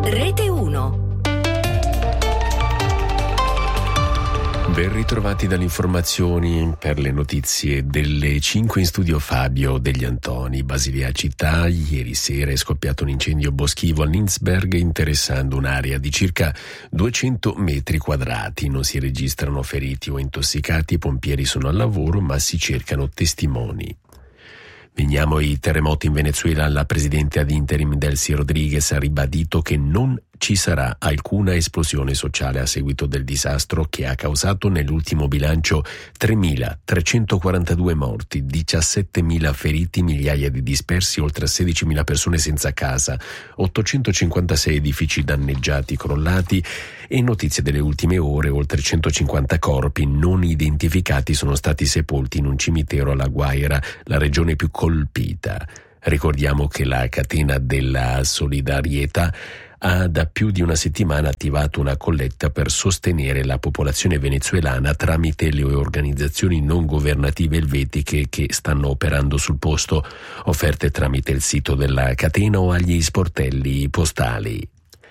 Rete 1. Ben ritrovati dalle informazioni per le notizie delle 5 in studio Fabio Degli Antoni. Basilea città, ieri sera è scoppiato un incendio boschivo a Linsberg interessando un'area di circa 200 metri quadrati. Non si registrano feriti o intossicati, i pompieri sono al lavoro ma si cercano testimoni. Veniamo ai terremoti in Venezuela. La presidente ad interim Delcy Rodriguez ha ribadito che non ci sarà alcuna esplosione sociale a seguito del disastro che ha causato nell'ultimo bilancio 3.342 morti, 17.000 feriti, migliaia di dispersi, oltre 16.000 persone senza casa, 856 edifici danneggiati, crollati e notizie delle ultime ore, oltre 150 corpi non identificati sono stati sepolti in un cimitero alla Guaira, la regione più colpita. Ricordiamo che la catena della solidarietà ha da più di una settimana attivato una colletta per sostenere la popolazione venezuelana tramite le organizzazioni non governative elvetiche che stanno operando sul posto, offerte tramite il sito della catena o agli sportelli postali.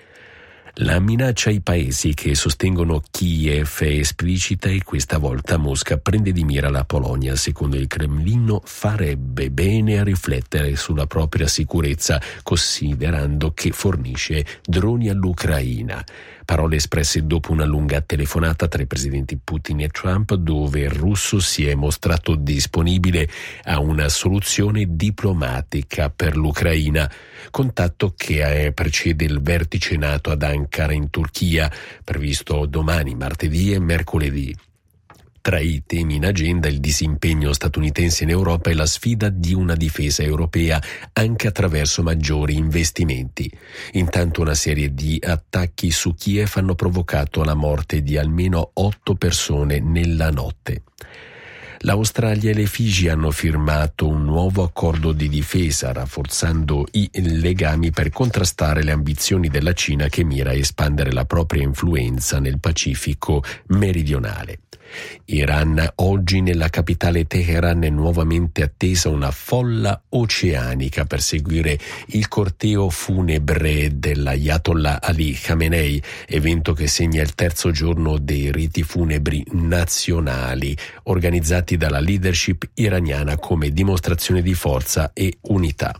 La minaccia ai paesi che sostengono Kiev è esplicita e questa volta Mosca prende di mira la Polonia. Secondo il Cremlino farebbe bene a riflettere sulla propria sicurezza, considerando che fornisce droni all'Ucraina. Parole espresse dopo una lunga telefonata tra i presidenti Putin e Trump, dove il russo si è mostrato disponibile a una soluzione diplomatica per l'Ucraina, contatto che precede il vertice NATO ad Ankara in Turchia, previsto domani, martedì e mercoledì. Tra i temi in agenda il disimpegno statunitense in Europa e la sfida di una difesa europea anche attraverso maggiori investimenti. Intanto una serie di attacchi su Kiev hanno provocato la morte di almeno 8 persone nella notte. L'Australia e le Figi hanno firmato un nuovo accordo di difesa, rafforzando i legami per contrastare le ambizioni della Cina che mira a espandere la propria influenza nel Pacifico meridionale. Iran, oggi nella capitale Teheran è nuovamente attesa una folla oceanica per seguire il corteo funebre dell'Ayatollah Ali Khamenei, evento che segna il terzo giorno dei riti funebri nazionali organizzati dalla leadership iraniana come dimostrazione di forza e unità.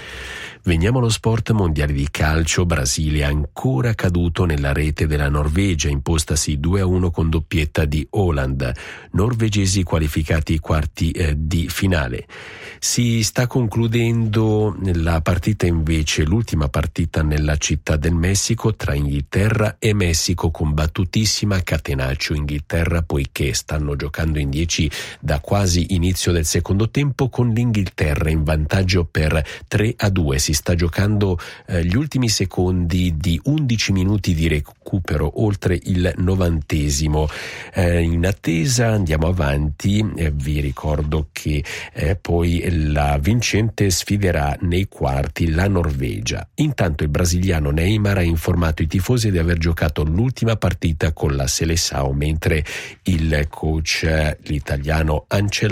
Veniamo allo sport. Mondiale di calcio, Brasile ancora caduto nella rete della Norvegia, impostasi 2-1 con doppietta di Haaland. Norvegesi qualificati ai quarti di finale. Si sta concludendo la partita invece, l'ultima partita nella città del Messico tra Inghilterra e Messico, con battutissima catenaccio Inghilterra, poiché stanno giocando in 10 da quasi inizio del secondo tempo, con l'Inghilterra in vantaggio per 3-2. Si sta giocando gli ultimi secondi di 11 minuti di recupero oltre il 90°. In attesa andiamo avanti, vi ricordo che poi la vincente sfiderà nei quarti la Norvegia. Intanto il brasiliano Neymar ha informato i tifosi di aver giocato l'ultima partita con la Seleção, mentre il coach l'italiano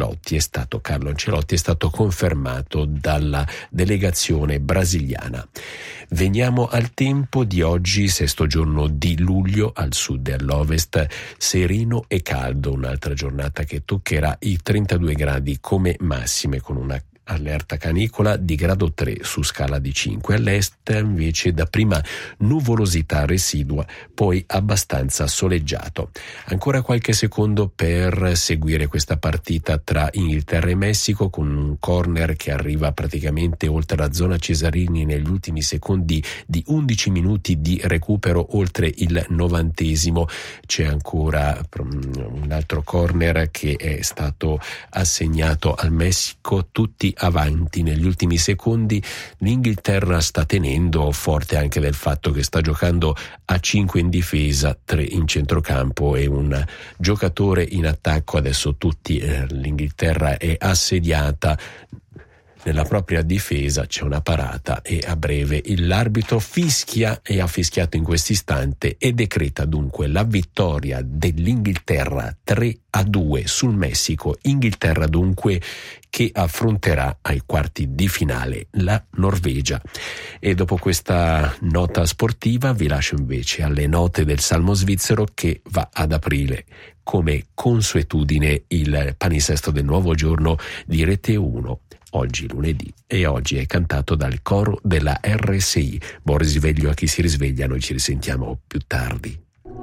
Carlo Ancelotti è stato confermato dalla delegazione brasiliana. Veniamo al tempo di oggi, sesto giorno di luglio, al sud e all'ovest sereno e caldo, un'altra giornata che toccherà i 32 gradi come massime, con una allerta canicola di grado 3 su scala di 5. All'est invece dapprima nuvolosità residua, poi abbastanza soleggiato. Ancora qualche secondo per seguire questa partita tra Inghilterra e Messico, con un corner che arriva praticamente oltre la zona Cesarini negli ultimi secondi di 11 minuti di recupero oltre il 90°. C'è ancora un altro corner che è stato assegnato al Messico, tutti avanti negli ultimi secondi. L'Inghilterra sta tenendo, forte anche del fatto che sta giocando a 5 in difesa, 3 in centrocampo e un giocatore in attacco. Adesso l'Inghilterra è assediata nella propria difesa c'è una parata e a breve l'arbitro fischia e ha fischiato in questo istante e decreta dunque la vittoria dell'Inghilterra 3-2 sul Messico. Inghilterra dunque che affronterà ai quarti di finale la Norvegia. E dopo questa nota sportiva vi lascio invece alle note del Salmo svizzero che va ad aprire come consuetudine il palinsesto del nuovo giorno di Rete 1. Oggi lunedì e oggi è cantato dal coro della RSI. Buon risveglio a chi si risveglia, noi ci risentiamo più tardi.